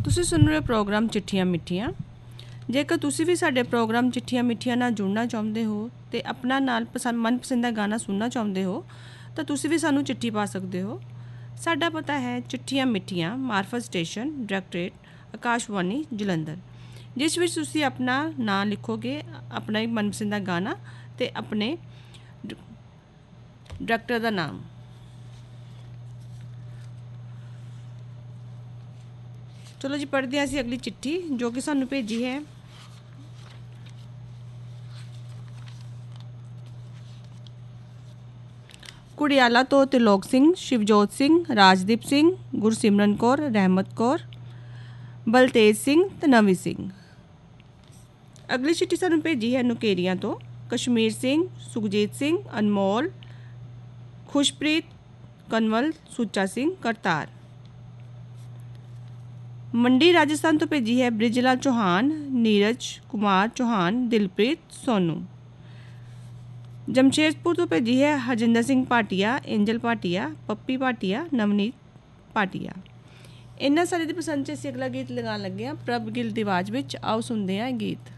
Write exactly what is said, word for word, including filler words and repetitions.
ਤੁਸੀਂ ਸੁਣ ਰਹੇ ਹੋ ਪ੍ਰੋਗਰਾਮ ਚਿੱਠੀਆਂ ਮਿੱਠੀਆਂ। ਜੇਕਰ ਤੁਸੀਂ ਵੀ ਸਾਡੇ ਪ੍ਰੋਗਰਾਮ ਚਿੱਠੀਆਂ ਮਿੱਠੀਆਂ ਨਾਲ ਜੁੜਨਾ ਚਾਹੁੰਦੇ ਹੋ ਅਤੇ ਆਪਣਾ ਨਾਲ ਪਸੰਦ ਮਨਪਸੰਦ ਦਾ ਗਾਣਾ ਸੁਣਨਾ ਚਾਹੁੰਦੇ ਹੋ ਤਾਂ ਤੁਸੀਂ ਵੀ ਸਾਨੂੰ ਚਿੱਠੀ ਪਾ ਸਕਦੇ ਹੋ। ਸਾਡਾ ਪਤਾ ਹੈ ਚਿੱਠੀਆਂ ਮਿੱਠੀਆਂ, ਮਾਰਫਤ ਸਟੇਸ਼ਨ, ਡਾਇਰੈਕਟਰੇਟ, ਆਕਾਸ਼ਵਾਣੀ ਜਲੰਧਰ, ਜਿਸ ਵਿੱਚ ਤੁਸੀਂ ਆਪਣਾ ਨਾਂ ਲਿਖੋਗੇ, ਆਪਣਾ ਹੀ ਮਨਪਸੰਦ ਦਾ ਗਾਣਾ ਅਤੇ ਆਪਣੇ ਡਾਇਰੈਕਟਰ ਦਾ ਨਾਮ। ਚਲੋ ਜੀ, ਪੜ੍ਹਦੇ ਹਾਂ ਅਸੀਂ ਅਗਲੀ ਚਿੱਠੀ ਜੋ ਕਿ ਸਾਨੂੰ ਭੇਜੀ ਹੈ ਕੁੜਿਆਲਾ ਤੋਂ ਤਿਲੋਕ ਸਿੰਘ, ਸ਼ਿਵਜੋਤ ਸਿੰਘ, ਰਾਜਦੀਪ ਸਿੰਘ, ਗੁਰਸਿਮਰਨ ਕੌਰ, ਰਹਿਮਤ ਕੌਰ, ਬਲਤੇਜ ਸਿੰਘ ਤੇ ਨਵੀ ਸਿੰਘ। ਅਗਲੀ ਚਿੱਠੀ ਸਾਨੂੰ ਭੇਜੀ ਹੈ ਨੁਕੇਰੀਆਂ ਤੋਂ ਕਸ਼ਮੀਰ ਸਿੰਘ, ਸੁਖਜੀਤ ਸਿੰਘ, ਅਨਮੋਲ, ਖੁਸ਼ਪ੍ਰੀਤ, ਕਨਵਲ, ਸੁੱਚਾ ਸਿੰਘ, ਕਰਤਾਰ। ਮੰਡੀ ਰਾਜਸਥਾਨ ਤੋਂ ਭੇਜੀ ਹੈ ਬ੍ਰਿਜਲਾਲ ਚੌਹਾਨ, ਨੀਰਜ ਕੁਮਾਰ ਚੌਹਾਨ, ਦਿਲਪ੍ਰੀਤ, ਸੋਨੂ। ਜਮਸ਼ੇਦਪੁਰ ਤੋਂ ਭੇਜੀ ਹੈ ਹਰਜਿੰਦਰ ਸਿੰਘ ਭਾਟੀਆ, ਏਂਜਲ ਭਾਟੀਆ, ਪੱਪੀ ਭਾਟੀਆ, ਨਵਨੀਤ ਭਾਟੀਆ। ਇਹਨਾਂ ਸਾਰੇ ਦੀ ਪਸੰਦ 'ਚ ਅਸੀਂ ਅਗਲਾ ਗੀਤ ਲਗਾਉਣ ਲੱਗੇ ਹਾਂ ਪ੍ਰਭ ਗਿੱਲ ਦੀ ਆਵਾਜ਼ ਵਿੱਚ। ਆਓ ਸੁਣਦੇ ਹਾਂ ਇਹ ਗੀਤ।